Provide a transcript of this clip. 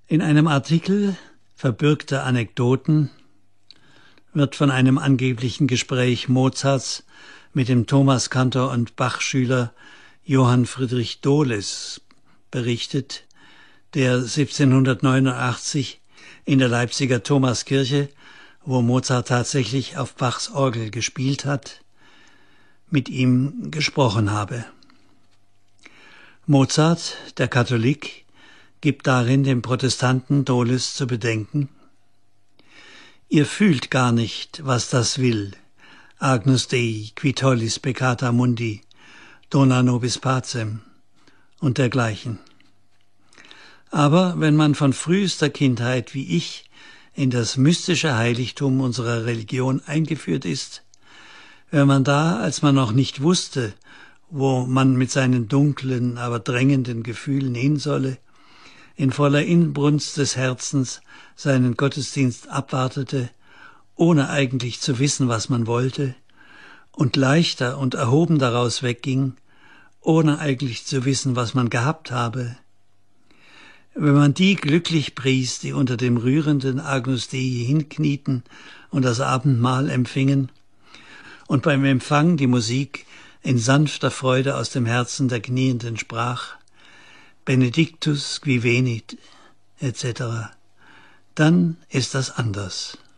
In einem Artikel Verbürgte Anekdoten wird von einem angeblichen Gespräch Mozarts mit dem Thomaskantor und Bachschüler Johann Friedrich Doles berichtet, der 1789 in der Leipziger Thomaskirche, wo Mozart tatsächlich auf Bachs Orgel gespielt hat, mit ihm gesprochen habe. Mozart, der Katholik, gibt darin dem Protestanten Doles zu bedenken: Ihr fühlt gar nicht, was das will. Agnus Dei, qui tollis peccata mundi, dona nobis pacem und dergleichen. Aber wenn man von frühester Kindheit wie ich in das mystische Heiligtum unserer Religion eingeführt ist, wenn man da, als man noch nicht wusste, wo man mit seinen dunklen, aber drängenden Gefühlen hin solle, in voller Inbrunst des Herzens seinen Gottesdienst abwartete, ohne eigentlich zu wissen, was man wollte, und leichter und erhoben daraus wegging, ohne eigentlich zu wissen, was man gehabt habe. Wenn man die glücklich pries, die unter dem rührenden Agnus Dei hinknieten und das Abendmahl empfingen und beim Empfang die Musik in sanfter Freude aus dem Herzen der Knienden sprach, Benedictus qui venit, etc., dann ist das anders.